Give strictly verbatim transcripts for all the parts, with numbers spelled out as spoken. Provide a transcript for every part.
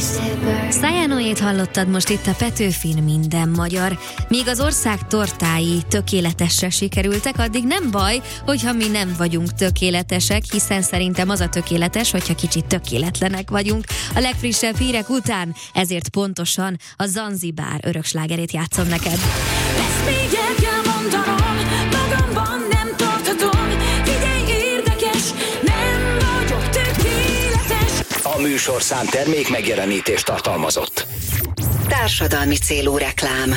Szájánóét hallottad most itt a Petőfin Minden Magyar. Míg az ország tortái tökéletesre sikerültek, addig nem baj, hogyha mi nem vagyunk tökéletesek, hiszen szerintem az a tökéletes, hogyha kicsit tökéletlenek vagyunk. A legfrissebb hírek után, ezért pontosan a Zanzibár örökslágerét játszom neked. Ezt még el kell mondanom, magamban nem tarthatom. Figyelj, érdekes, nem vagyok tökéletes. A műsorszám termék megjelenítést tartalmazott. Társadalmi célú reklám.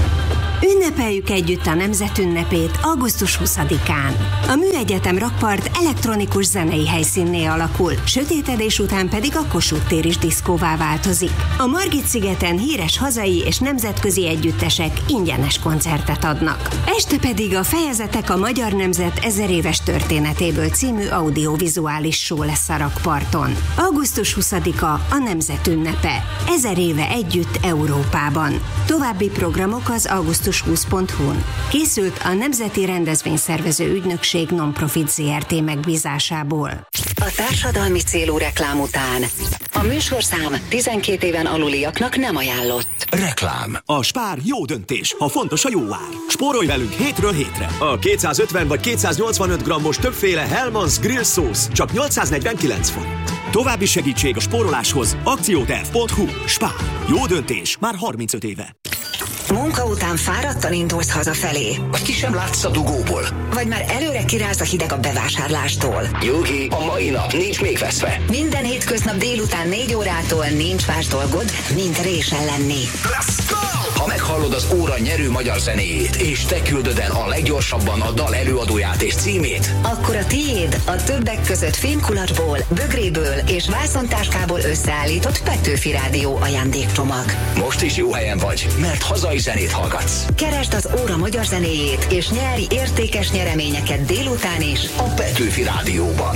Ünnepeljük együtt a nemzetünnepét augusztus huszadikán. A Műegyetem rakpart elektronikus zenei helyszínné alakul, sötétedés után pedig a Kossuth tér is diszkóvá változik. A Margit-szigeten híres hazai és nemzetközi együttesek ingyenes koncertet adnak. Este pedig a Fejezetek a Magyar Nemzet ezer éves történetéből című audiovizuális show lesz a rakparton. augusztus huszadika a nemzetünnepe. Ezer éve együtt Európában. További programok az augusztus húsz pont hu-n. Készült a Nemzeti Rendezvényszervező Ügynökség Nonprofit zé er té megbízásából. A társadalmi célú reklám után a műsorszám tizenkét éven aluliaknak nem ajánlott. Reklám. A Spár jó döntés, ha fontos a jó ár. Spórolj velünk hétről hétre. A kétszázötven vagy kétszáznyolcvanöt grammos többféle Hellmann's Grill Sauce csak nyolcszáznegyvenkilenc forint. További segítség a spóroláshoz akcióterv pont hu. Spár. Jó döntés már harmincöt éve. Munka után fáradtan indulsz hazafelé. Vagy ki sem látsz a dugóból. Vagy már előre kiráz a hideg a bevásárlástól. Nyugi, a mai nap nincs még veszve. Minden hétköznap délután négy órától nincs más dolgod, mint résen lenni. Let's go! Ha meghallod az óra nyerő magyar zenéjét, és te küldöd el a leggyorsabban a dal előadóját és címét, akkor a tiéd a többek között fémkulacsból, bögréből és vásznontáskából összeállított Petőfi Rádió ajándékcsomag. most is jó helyen vagy, mert hazai zenét hallgatsz. Keresd az óra magyar zenéjét, és nyerj értékes nyereményeket délután is A Petőfi Rádióban.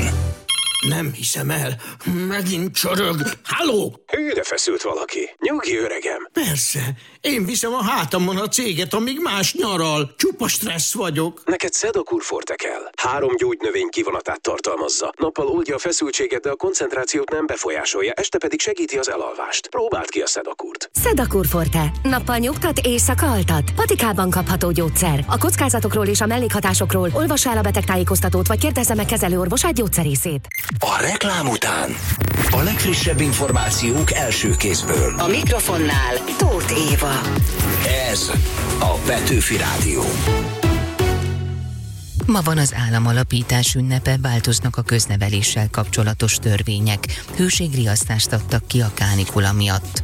Nem hiszem el, megint csorog. Halló? Hűre feszült valaki. Nyugi, öregem. Persze, én viszem a hátamon a céget, amíg más nyaral. Csupa stressz vagyok. Neked Sedakur Forte kell. Három gyógynövény kivonatát tartalmazza. Nappal oldja a feszültséget, de a koncentrációt nem befolyásolja, este pedig segíti az elalvást. Próbáld ki a Sedakurt. Sedakur Forte. Nappal nyugtat, éjszaka altat. Patikában kapható gyógyszer. A kockázatokról és a mellékhatásokról olvassa el a betegtájékoztatót, vagy kérdezze meg kezelőorvosát, gyógyszerészét. A reklám után a legfrissebb információk első kézből. A mikrofonnál Tóth Éva. Ez a Petőfi Rádió. Ma van az államalapítás ünnepe, változnak a közneveléssel kapcsolatos törvények. Hőségriasztást adtak ki a kánikula miatt.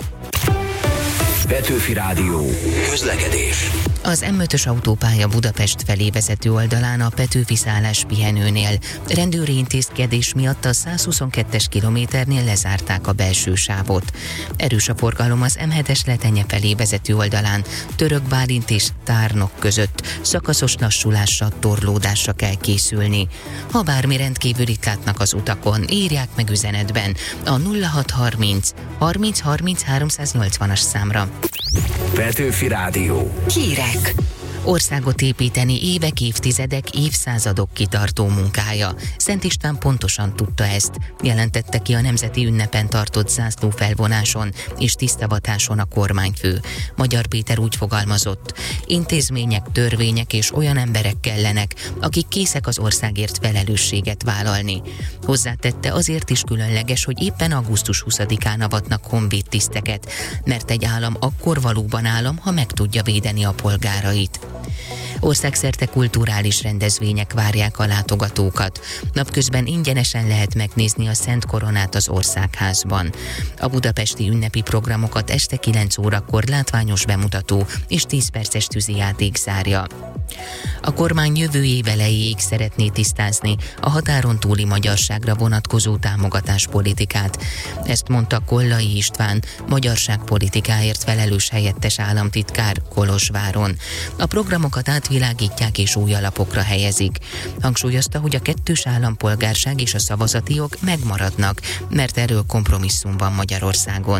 Petőfi Rádió. Közlekedés. Az em ötös autópálya Budapest felé vezető oldalán a Petőfi szállás pihenőnél rendőri intézkedés miatt a százhuszonkettes kilométernél lezárták a belső sávot. Erős a forgalom az em hetes Letenye felé vezető oldalán, Török Bálint és Tárnok között. Szakaszos lassulásra, torlódásra kell készülni. Ha bármi rendkívülit látnak az utakon, írják meg üzenetben a nulla hat harminc harminc harminc háromszáznyolcvanas számra. Petőfi Rádió. Hírek. Országot építeni évek, évtizedek, évszázadok kitartó munkája. Szent István pontosan tudta ezt, jelentette ki a nemzeti ünnepen tartott zászlófelvonáson és tisztavatáson a kormányfő. Magyar Péter úgy fogalmazott: intézmények, törvények és olyan emberek kellenek, akik készek az országért felelősséget vállalni. Hozzátette, azért is különleges, hogy éppen augusztus huszadikán avatnak honvéd tiszteket, mert egy állam akkor valóban állam, ha meg tudja védeni a polgárait. Országszerte kulturális rendezvények várják a látogatókat. Napközben ingyenesen lehet megnézni a Szent Koronát az Országházban. A budapesti ünnepi programokat este kilenc órakor látványos bemutató és tíz perces tűzijáték zárja. A kormány jövő év elejéig szeretné tisztázni a határon túli magyarságra vonatkozó támogatáspolitikát. Ezt mondta Kollai István, magyarságpolitikáért felelős helyettes államtitkár Kolozsváron. A programokat átvilágítják és új alapokra helyezik. Hangsúlyozta, hogy a kettős állampolgárság és a szavazati jog megmaradnak, mert erről kompromisszum van Magyarországon.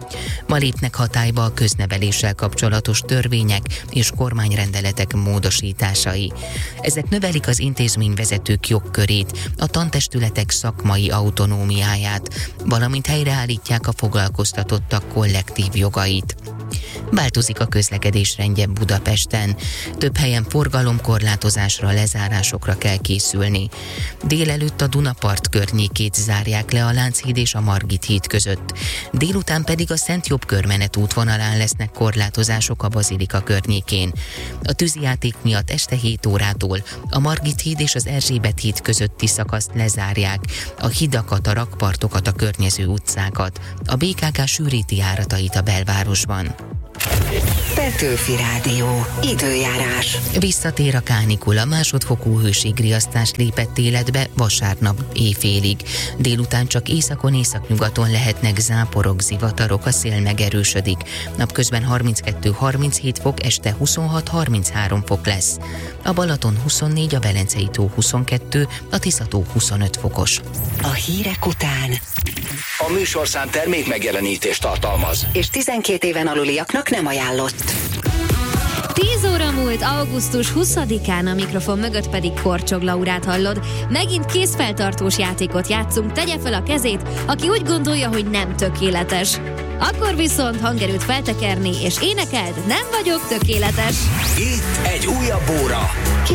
Ma lépnek hatályba a közneveléssel kapcsolatos törvények és kormányrendeletek módosításai. Ezek növelik az intézményvezetők jogkörét, a tantestületek szakmai autonómiáját, valamint helyreállítják a foglalkoztatottak kollektív jogait. Változik a közlekedés rendje Budapesten. Több helyen forgalomkorlátozásra, lezárásokra kell készülni. Délelőtt a Dunapart környékét zárják le a Lánchíd és a Margit híd között. Délután pedig a Szent Jobb körmenet útvonalán lesznek korlátozások a Bazilika környékén. A tűzijáték miatt este hét órától a Margit híd és az Erzsébet híd közötti szakaszt lezárják, a hidakat, a rakpartokat, a környező utcákat. A bé ká ká sűríti járatait a belvárosban. Petőfi Rádió. Időjárás. Visszatér a kánikula, másodfokú hőségriasztás lépett életbe vasárnap éjfélig. Délután csak északon, északnyugaton lehetnek záporok, zivatarok, a szél megerősödik. Napközben harminckettő-harminchét fok, este huszonhat-harminchárom fok lesz. A Balaton huszonnégy, a Velencei tó huszonkettő, a Tisza-tó huszonöt fokos. A hírek után A műsorszám termék megjelenítést tartalmaz, és tizenkét éven aluliaknak nem ajánlott. tíz óra múlt, augusztus huszadikán, a mikrofon mögött pedig Korcsog Laurát hallod. Megint kézfeltartós játékot játszunk, tegye fel a kezét, aki úgy gondolja, hogy nem tökéletes. Akkor viszont hangerőt feltekerni és énekeld, nem vagyok tökéletes. itt egy újabb óra.